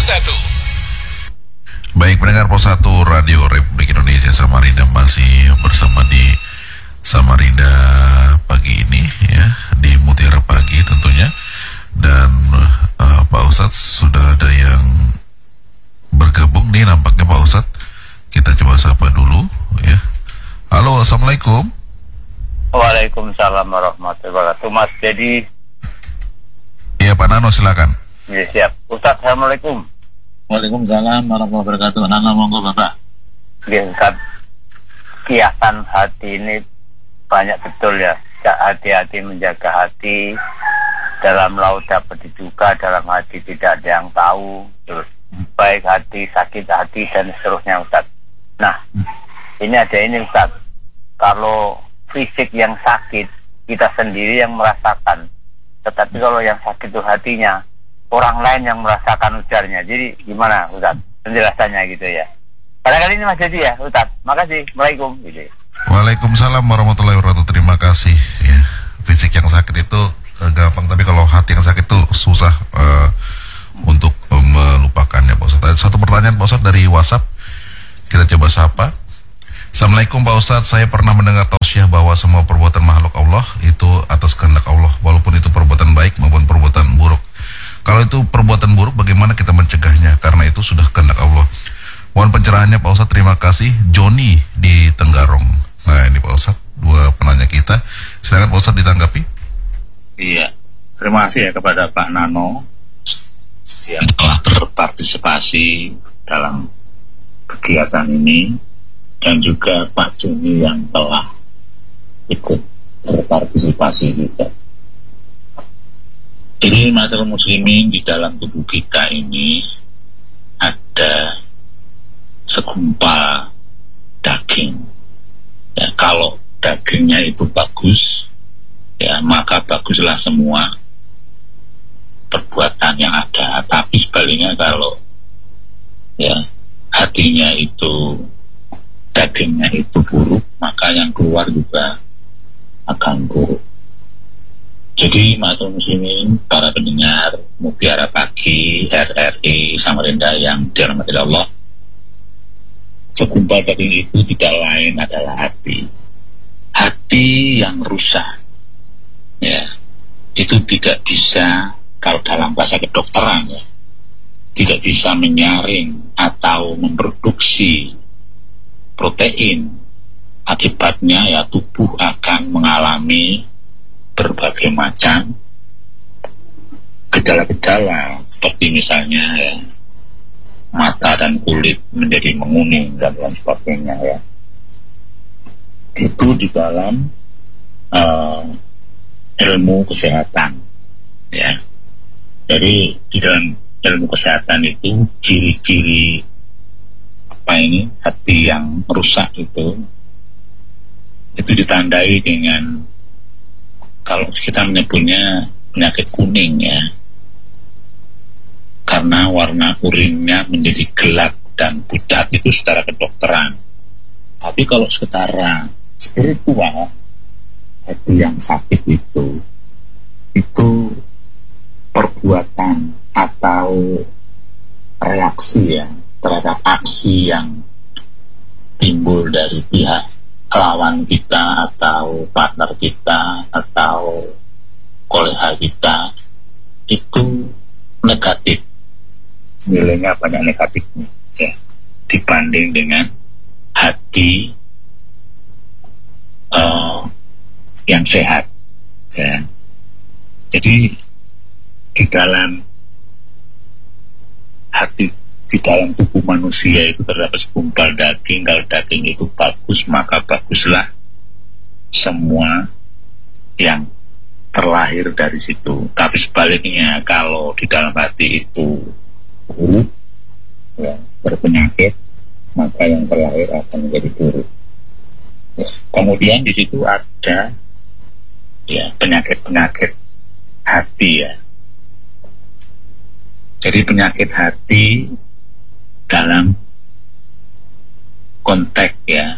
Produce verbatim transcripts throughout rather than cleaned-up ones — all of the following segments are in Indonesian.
satu. Baik, pendengar Pos satu Radio Republik Indonesia Samarinda masih bersama di Samarinda pagi ini ya, di Mutiara Pagi tentunya. Dan uh, Pak Ustadz sudah ada yang bergabung nih nampaknya Pak Ustadz. Kita coba sapa dulu ya. Halo, Assalamualaikum. Waalaikumsalam warahmatullahi wabarakatuh. Mas Dedi. Iya Pak Nano, silakan. Ya, siap. Ustadz, Assalamualaikum. Waalaikumsalam warahmatullahi wabarakatuh. Nana, monggo Bapak. Ya, Ustadz, kiasan hati ini banyak betul ya. Hati-hati menjaga hati. Dalam laut dapat diduga, dalam hati tidak ada yang tahu. Terus baik hati, sakit hati, dan seterusnya Ustadz. Nah, ini ada ini Ustadz. Kalau fisik yang sakit, kita sendiri yang merasakan. Tetapi kalau yang sakit itu hatinya, orang lain yang merasakan ujarnya. Jadi gimana Ustadz penjelasannya gitu ya. Kadang-kadang ini Mas Jadi ya Ustadz. Makasih. Assalamualaikum gitu ya. Waalaikumsalam warahmatullahi wabarakatuh. Terima kasih ya. Fisik yang sakit itu uh, gampang, tapi kalau hati yang sakit itu susah uh, untuk uh, melupakannya Pak Ustadz. Ada satu pertanyaan Pak Ustadz dari WhatsApp. Kita coba sapa. Assalamualaikum Pak Ustadz, saya pernah mendengar tausiah bahwa semua perbuatan makhluk Allah itu atas kehendak Allah, walaupun itu perbuatan baik maupun perbuatan buruk. Kalau itu perbuatan buruk, bagaimana kita mencegahnya? Karena itu sudah kehendak Allah. Mohon pencerahannya Pak Ustadz, terima kasih. Joni di Tenggarong. Nah ini Pak Ustadz, dua penanya kita. Silakan Pak Ustadz ditanggapi. Iya, terima kasih ya kepada Pak Nano yang telah berpartisipasi dalam kegiatan ini, dan juga Pak Joni yang telah ikut berpartisipasi juga. Jadi masalah muslimin di dalam tubuh kita ini ada segumpal daging. Ya, kalau dagingnya itu bagus, ya maka baguslah semua perbuatan yang ada. Tapi sebaliknya kalau ya hatinya itu, dagingnya itu buruk, maka yang keluar juga akan buruk. Jadi maksud muslimin, para pendengar Mutiara Pagi R R I Samarinda yang dirahmati Allah, segumpal daging itu tidak lain adalah hati. Hati yang rusak, ya, itu tidak bisa, kalau dalam bahasa kedokteran ya, tidak bisa menyaring atau memproduksi protein. Akibatnya ya tubuh akan mengalami berbagai macam gejala-gejala, seperti misalnya ya, mata dan kulit menjadi menguning dan lain sebagainya ya. Itu di dalam uh, ilmu kesehatan ya. Jadi di dalam ilmu kesehatan itu ciri-ciri apa ini hati yang rusak itu itu ditandai dengan, kalau kita menyebutnya penyakit kuning ya, karena warna urinnya menjadi gelap dan pucat, itu secara kedokteran. Tapi kalau secara spiritual, hati yang sakit itu itu perbuatan atau reaksi ya terhadap aksi yang timbul dari pihak lawan kita atau partner kita atau kolega kita, itu negatif, nilainya banyak negatifnya ya, dibanding dengan hati uh, yang sehat ya. Jadi di dalam hati, di dalam tubuh manusia itu terdapat segumpal daging. Kalau daging itu bagus, maka baguslah semua yang terlahir dari situ. Tapi sebaliknya, kalau di dalam hati itu buruk ya, berpenyakit, maka yang terlahir akan menjadi buruk ya. Kemudian di situ ada ya penyakit-penyakit hati ya. Jadi penyakit hati dalam konteks ya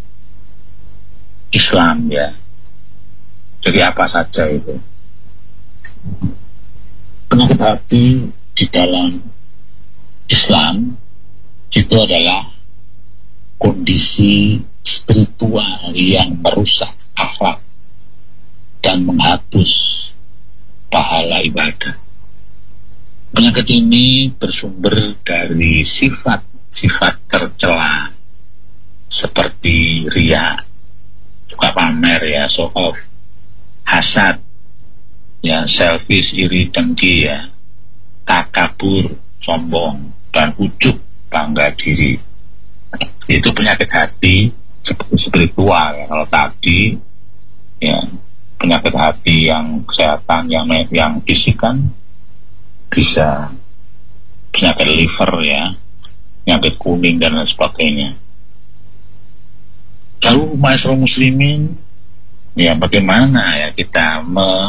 Islam ya. Jadi apa saja itu? Penyakit hati di dalam Islam itu adalah kondisi spiritual yang merusak akhlak dan menghapus pahala ibadah. Penyakit ini bersumber dari sifat-sifat tercela seperti riya, suka pamer ya, show off, hasad, ya selfish, iri dengki ya, takabur, sombong, dan ujub, bangga diri. Itu penyakit hati seperti spiritual. Kalau tadi ya penyakit hati yang kesehatan, yang yang fisik kan bisa penyakit liver ya, penyakit kuning dan lain sebagainya. Lalu masyarakat muslimin, ya bagaimana ya kita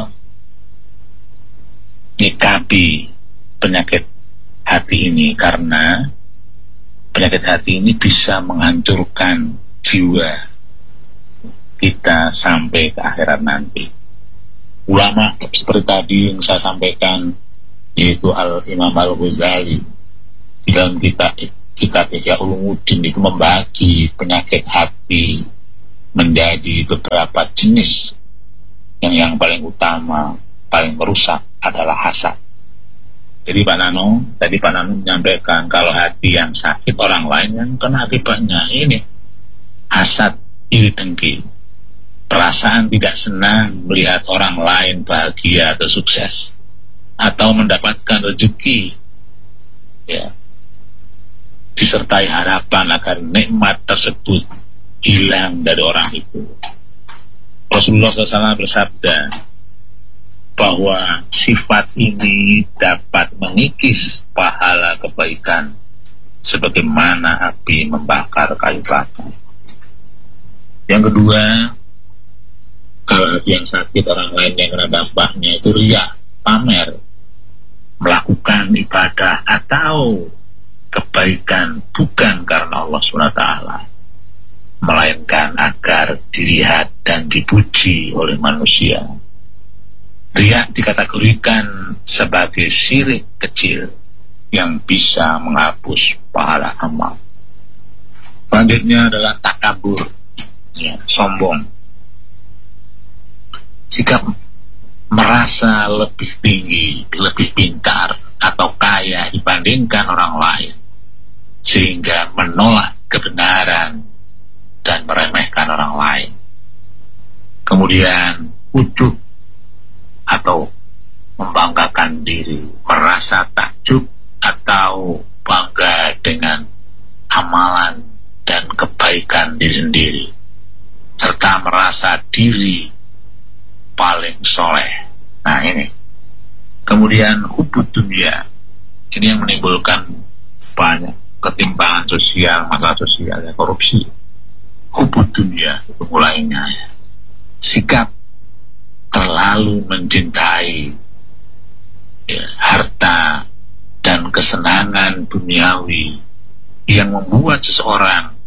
menyikapi penyakit hati ini, karena penyakit hati ini bisa menghancurkan jiwa kita sampai ke akhirat nanti. Ulama seperti tadi yang saya sampaikan, yaitu Al-Imam Al-Ghazali di dalam kitab kitab Ihya Ulumuddin itu membagi penyakit hati menjadi beberapa jenis. Yang yang paling utama, paling merusak adalah hasad. Jadi Pak Nano, tadi Pak Nano menyampaikan kalau hati yang sakit orang lain yang kena akibatnya ini hasad, iri dengki, perasaan tidak senang melihat orang lain bahagia atau sukses atau mendapatkan rezeki, ya, disertai harapan agar nikmat tersebut hilang dari orang itu. Rasulullah shallallahu alaihi wasallam bersabda bahwa sifat ini dapat mengikis pahala kebaikan sebagaimana api membakar kayu bakar. Yang kedua, kalau hati yang sakit orang lain yang kena dampaknya itu riya, pamer, melakukan ibadah atau kebaikan bukan karena Allah subhanahu wa taala, melainkan agar dilihat dan dipuji oleh manusia. Riya dikategorikan sebagai syirik kecil yang bisa menghapus pahala amal. Selanjutnya adalah takabur, ya, sombong, sikap merasa lebih tinggi, lebih pintar atau kaya dibandingkan orang lain, sehingga menolak kebenaran dan meremehkan orang lain. Kemudian ujub atau membanggakan diri, merasa takjub atau bangga dengan amalan dan kebaikan diri sendiri, serta merasa diri paling soleh. Nah ini. Kemudian hubud dunia, ini yang menimbulkan banyak ketimpangan sosial, masalah sosial, ya, korupsi. Hubud dunia itu mulainya, ya. Sikap terlalu mencintai, ya, harta dan kesenangan duniawi yang membuat seseorang